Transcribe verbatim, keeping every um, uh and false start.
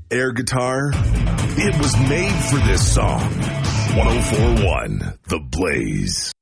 air guitar, it was made for this song. one oh four point one The Blaze.